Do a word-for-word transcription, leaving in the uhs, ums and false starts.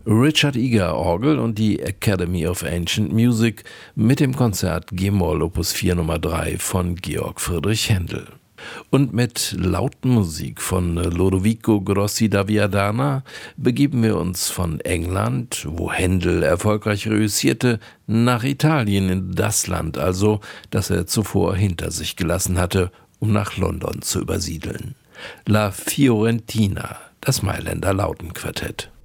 Richard Eger Orgel und die Academy of Ancient Music mit dem Konzert G-Moll Opus vier Nummer drei von Georg Friedrich Händel. Und mit Lautenmusik von Lodovico Grossi da Viadana begeben wir uns von England, wo Händel erfolgreich reüssierte, nach Italien, in das Land also, das er zuvor hinter sich gelassen hatte, um nach London zu übersiedeln. La Fiorentina, das Mailänder Lautenquartett.